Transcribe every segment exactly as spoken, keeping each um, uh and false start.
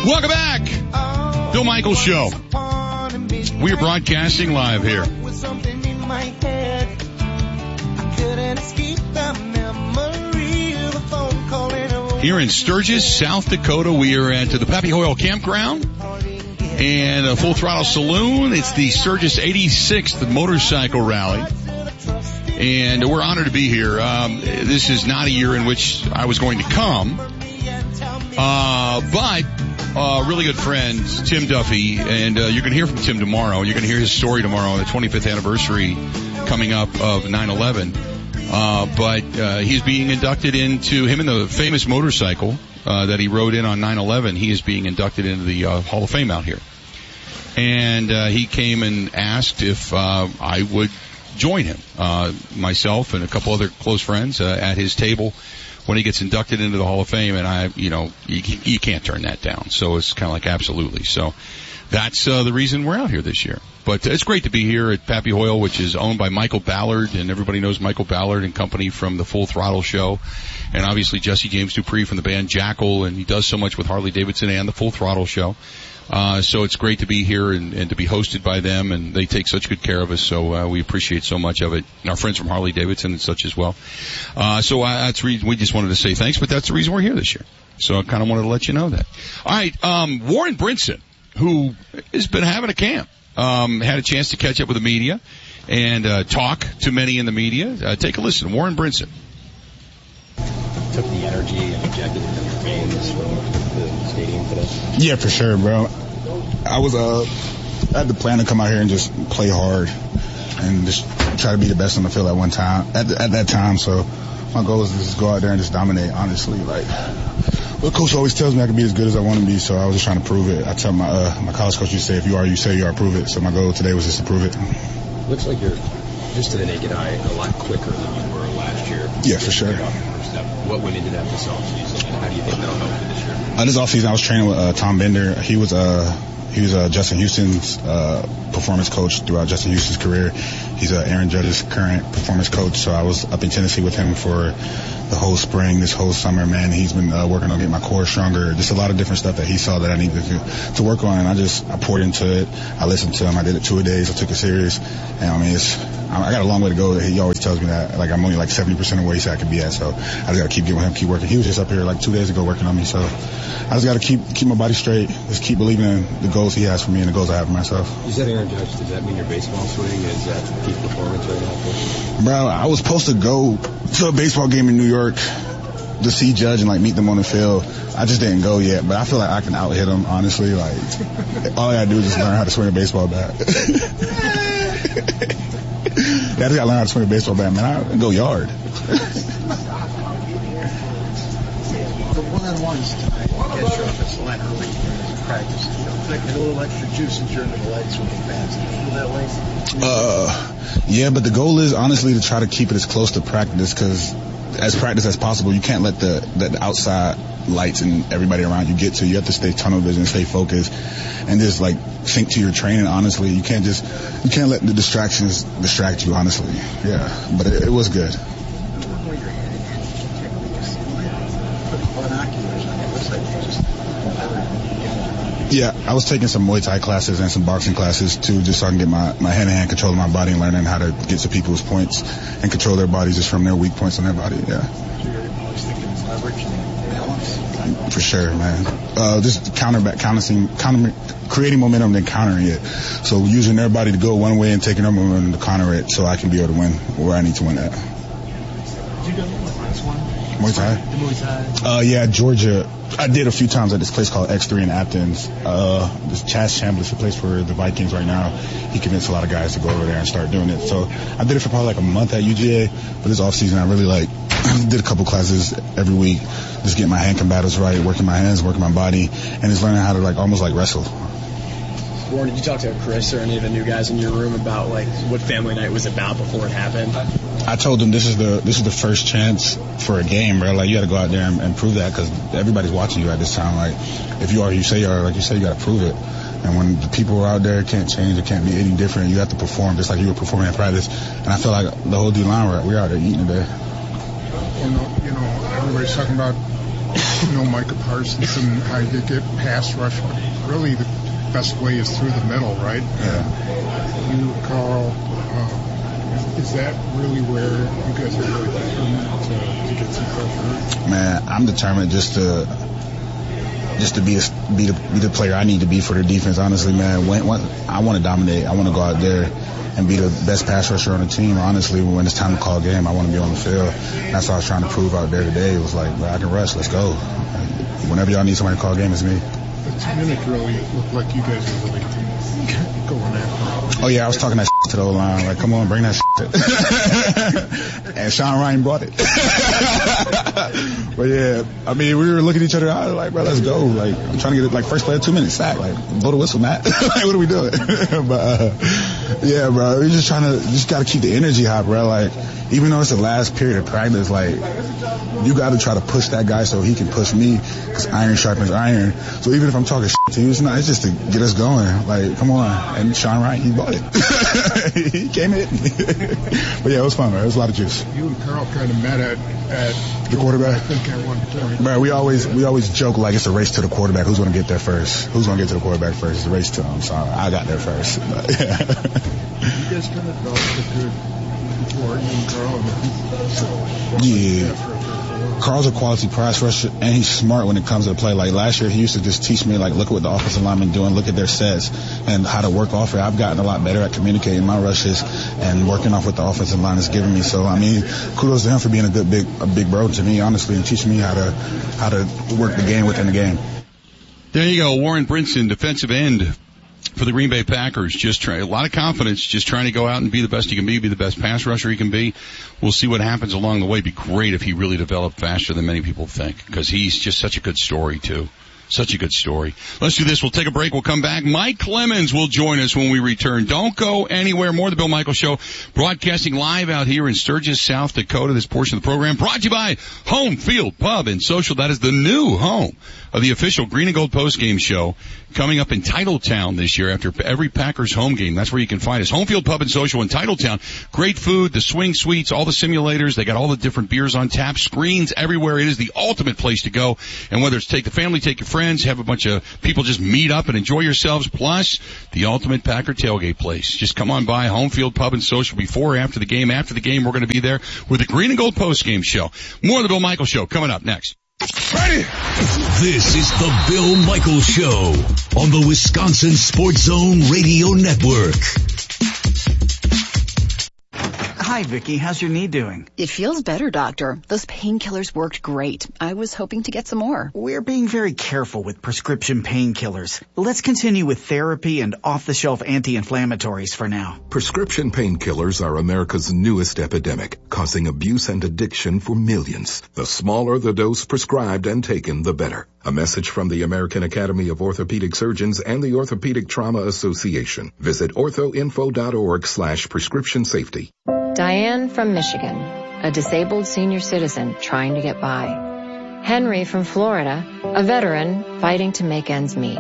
Welcome back. Bill Michaels Show. We are broadcasting live here. Here in Sturgis, South Dakota, we are at the Pappy Hoyle Campground and a Full Throttle Saloon. It's the Sturgis eighty-sixth Motorcycle Rally. And we're honored to be here. Um, this is not a year in which I was going to come. Uh, but, uh, really good friend, Tim Duffy, and, uh, you're gonna hear from Tim tomorrow. You're gonna hear his story tomorrow on the twenty-fifth anniversary coming up of nine eleven. Uh, but, uh, he's being inducted into, him and the famous motorcycle, uh, that he rode in on nine eleven, he is being inducted into the, uh, Hall of Fame out here. And, uh, he came and asked if, uh, I would join him, uh, myself and a couple other close friends, uh, at his table when he gets inducted into the Hall of Fame. And I, you know, you, you can't turn that down. So it's kind of like absolutely. So that's, uh, the reason we're out here this year. But it's great to be here at Pappy Hoyle, which is owned by Michael Ballard, and everybody knows Michael Ballard and company from the Full Throttle Show. And obviously Jesse James Dupree from the band Jackal, and he does so much with Harley Davidson and the Full Throttle Show. Uh, so it's great to be here and, and to be hosted by them, and they take such good care of us, so uh, we appreciate so much of it. And our friends from Harley Davidson and such as well. Uh, so uh, that's the reason we just wanted to say thanks, but that's the reason we're here this year. So I kind of wanted to let you know that. All right, um, Warren Brinson, who has been having a camp, um, had a chance to catch up with the media and uh, talk to many in the media. Uh, take a listen. Warren Brinson. Took the energy and injected it into your veins from the stadium today? Yeah, for sure, bro. I was, uh, I had the plan to come out here and just play hard and just try to be the best on the field at one time, at, the, at that time. So my goal is to just go out there and just dominate, honestly. Like, well, coach always tells me I can be as good as I want to be, so I was just trying to prove it. I tell my, uh, my college coach, you say, if you are, you say you are, prove it. So my goal today was just to prove it. Looks like you're, just to the naked eye, a lot quicker than you were last year. Yeah, for sure. What went into that this offseason, and how do you think that'll help you this year? Uh, this offseason, I was training with uh, Tom Bender. He was uh, he was uh, Justin Houston's uh, performance coach throughout Justin Houston's career. He's uh, Aaron Judge's current performance coach. So I was up in Tennessee with him for the whole spring, this whole summer. Man, he's been uh, working on getting my core stronger. Just a lot of different stuff that he saw that I needed to, to work on, and I just I poured into it. I listened to him. I did it two a days. I took it serious, and I mean it's. I got a long way to go. He always tells me that, like, I'm only like seventy percent of where he said I could be at, so I just got to keep getting with him, keep working. He was just up here like two days ago working on me, so I just got to keep keep my body straight, just keep believing in the goals he has for me and the goals I have for myself. You said Aaron Judge. Does that mean your baseball swing is at peak performance right now? Bro, I was supposed to go to a baseball game in New York to see Judge and, like, meet them on the field. I just didn't go yet, but I feel like I can out-hit him, honestly. Like, all I got to do is just learn how to swing a baseball bat. Yeah, I just got to learn how to swing a baseball bat, man. I go yard. The one-on-ones tonight, I guess you're up at the line early in practice. You know, taking a little extra juice into your legs with the fans. Do you feel that way? Uh, yeah, but the goal is, honestly, to try to keep it as close to practice, because as practice as possible, you can't let the, the outside lights and everybody around you get to. You have to stay tunnel vision, stay focused, and just, like, think to your training, honestly. You can't just, you can't let the distractions distract you, honestly. Yeah, but it, it was good. Yeah, I was taking some Muay Thai classes and some boxing classes too, just so I can get my, my hand-to-hand control of my body and learning how to get to people's points and control their bodies just from their weak points on their body, yeah. So you're always thinking it's leverage and balance? For sure, man. Uh, just counter back, countering, counter, creating momentum, then countering it. So using their body to go one way and taking their momentum to counter it so I can be able to win where I need to win at. Did you go to the last one? Muay Thai? The Muay Thai? Uh, yeah, Georgia. I did a few times at this place called X three in Athens. Uh, this Chaz Chambliss, the place for the Vikings right now, he convinced a lot of guys to go over there and start doing it. So I did it for probably like a month at U G A, but this off season I really like did a couple classes every week, just getting my hand combatives right, working my hands, working my body, and just learning how to like almost like wrestle. Warren, did you talk to Chris or any of the new guys in your room about like what family night was about before it happened? I told them this is the this is the first chance for a game, bro. Like you got to go out there and, and prove that because everybody's watching you at this time. Like if you are, you say you are. Like you say, you got to prove it. And when the people out there can't change, it can't be any different. You have to perform just like you were performing at practice. And I feel like the whole D line we're we're out there eating today. You know, you know, everybody's talking about you know, Micah Parsons and how you get pass rush, but really the best way is through the middle, right? Yeah. And you, Carl, uh, is that really where you guys are really determined to, to get some pressure? Man, I'm determined just to just to be a, be the be the player I need to be for the defense. Honestly, man, when, when I want to dominate, I want to go out there and be the best pass rusher on the team. Honestly, when it's time to call a game, I want to be on the field. That's what I was trying to prove out there today. It was like, bro, I can rush. Let's go. Whenever y'all need somebody to call a game, it's me. The two-minute drill, it looked like you guys were really going after it. Oh, yeah, I was talking that shit to the O-line. Like, come on, bring that shit. And Sean Ryan brought it. But, yeah, I mean, we were looking at each other. I was like, bro, let's go. Like, I'm trying to get it, like, first play of two minutes, sack. Like, blow the whistle, Matt. Like, what are we doing? But, uh, yeah, bro, we're just trying to, just got to keep the energy high, bro. Like, even though it's the last period of practice, like, you got to try to push that guy so he can push me, because iron sharpens iron. So even if I'm talking shit to you, it's not, it's just to get us going. Like, come on. And Sean Wright, he bought it. He came in. But yeah, it was fun, man. It was a lot of juice. You and Carl kind of met at, at the quarterback. I think at one point. Bro, we always we always joke like it's a race to the quarterback. Who's going to get there first? Who's going to get to the quarterback first? It's a race to him. Sorry, I got there first. But, yeah. You guys kind of developed a good rapport, you and Carl. So, yeah. Carl's a quality pass rusher, and he's smart when it comes to play. Like last year, he used to just teach me, like, look at what the offensive linemen doing, look at their sets, and how to work off it. I've gotten a lot better at communicating my rushes and working off what the offensive line is giving me. So, I mean, kudos to him for being a good big a big bro to me, honestly, and teaching me how to how to work the game within the game. There you go, Warren Brinson, defensive end for the Green Bay Packers. Just try a lot of confidence, just trying to go out and be the best he can be, be the best pass rusher he can be. We'll see what happens along the way. It'd be great if he really developed faster than many people think, because he's just such a good story too. Such a good story. Let's do this. We'll take a break. We'll come back. Mike Clemens will join us when we return. Don't go anywhere. More of the Bill Michaels Show, broadcasting live out here in Sturgis, South Dakota. This portion of the program brought to you by Home Field Pub and Social. That is the new home of the official Green and Gold postgame show, coming up in Titletown this year after every Packers home game. That's where you can find us. Home Field Pub and Social in Titletown. Great food, the swing suites, all the simulators. They got all the different beers on tap, screens everywhere. It is the ultimate place to go. And whether it's take the family, take your friends, have a bunch of people just meet up and enjoy yourselves, plus the ultimate Packer tailgate place. Just come on by Home Field Pub and Social before or after the game. After the game, we're going to be there with the Green and Gold postgame show. More of the Bill Michaels Show coming up next. Ready? This is the Bill Michaels Show on the Wisconsin Sports Zone Radio Network. Hi, Vicky. How's your knee doing? It feels better, Doctor. Those painkillers worked great. I was hoping to get some more. We're being very careful with prescription painkillers. Let's continue with therapy and off-the-shelf anti-inflammatories for now. Prescription painkillers are America's newest epidemic, causing abuse and addiction for millions. The smaller the dose prescribed and taken, the better. A message from the American Academy of Orthopedic Surgeons and the Orthopedic Trauma Association. Visit orthoinfo.org slash prescription safety. Diane from Michigan, a disabled senior citizen trying to get by. Henry from Florida, a veteran fighting to make ends meet.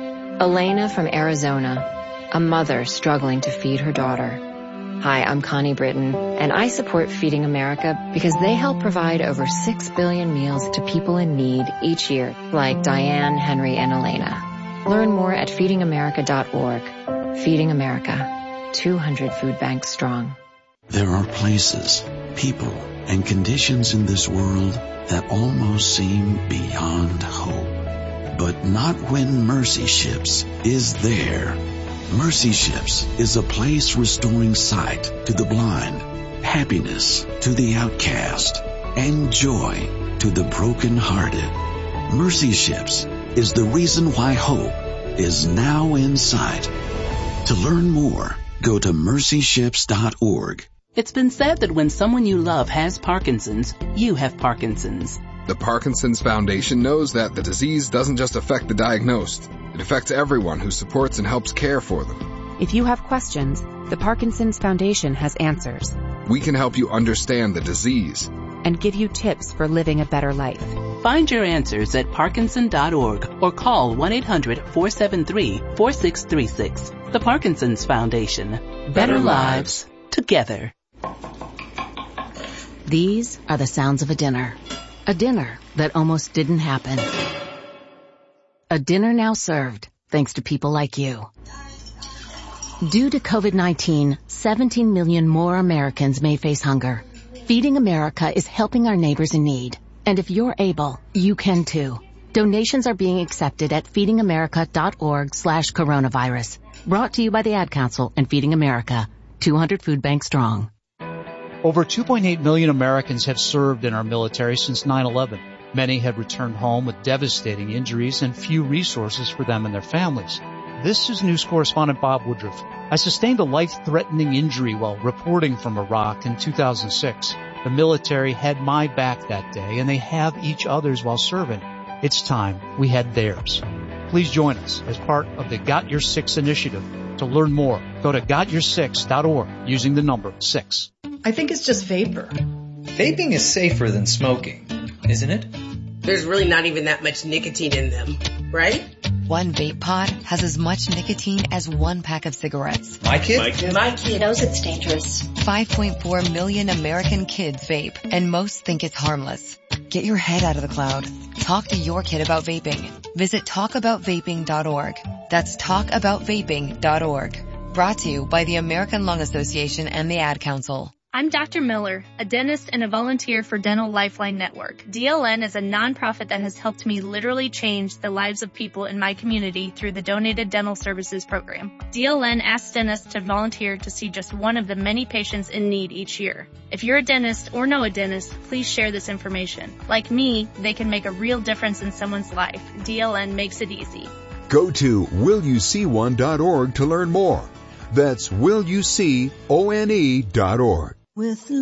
Elena from Arizona, a mother struggling to feed her daughter. Hi, I'm Connie Britton, and I support Feeding America because they help provide over six billion meals to people in need each year, like Diane, Henry, and Elena. Learn more at feeding america dot org. Feeding America, two hundred food banks strong. There are places, people, and conditions in this world that almost seem beyond hope. But not when Mercy Ships is there. Mercy Ships is a place restoring sight to the blind, happiness to the outcast, and joy to the brokenhearted. Mercy Ships is the reason why hope is now in sight. To learn more, go to mercy ships dot org. It's been said that when someone you love has Parkinson's, you have Parkinson's. The Parkinson's Foundation knows that the disease doesn't just affect the diagnosed. It affects everyone who supports and helps care for them. If you have questions, the Parkinson's Foundation has answers. We can help you understand the disease and give you tips for living a better life. Find your answers at parkinson dot org or call one eight hundred four seven three four six three six. The Parkinson's Foundation. Better, better lives, lives together. These are the sounds of a dinner. A dinner that almost didn't happen. A dinner now served, thanks to people like you. Due to COVID nineteen, seventeen million more Americans may face hunger. Feeding America is helping our neighbors in need. And if you're able, you can too. Donations are being accepted at feedingamerica.org slash coronavirus. Brought to you by the Ad Council and Feeding America, two hundred Food Bank strong. Over two point eight million Americans have served in our military since nine eleven. Many have returned home with devastating injuries and few resources for them and their families. This is news correspondent Bob Woodruff. I sustained a life-threatening injury while reporting from Iraq in two thousand six. The military had my back that day, and they have each other's while serving. It's time we had theirs. Please join us as part of the Got Your Six initiative. To learn more, go to got your six dot org using the number six. I think it's just vapor. Vaping is safer than smoking, isn't it? There's really not even that much nicotine in them, right? One vape pod has as much nicotine as one pack of cigarettes. My kid? My kid, My kid knows it's dangerous. five point four million American kids vape, and most think it's harmless. Get your head out of the cloud. Talk to your kid about vaping. Visit talk about vaping dot org. That's talk about vaping dot org. Brought to you by the American Lung Association and the Ad Council. I'm Doctor Miller, a dentist and a volunteer for Dental Lifeline Network. D L N is a nonprofit that has helped me literally change the lives of people in my community through the Donated Dental Services program. D L N asks dentists to volunteer to see just one of the many patients in need each year. If you're a dentist or know a dentist, please share this information. Like me, they can make a real difference in someone's life. D L N makes it easy. Go to will you see one dot org to learn more. That's will you see one dot org. With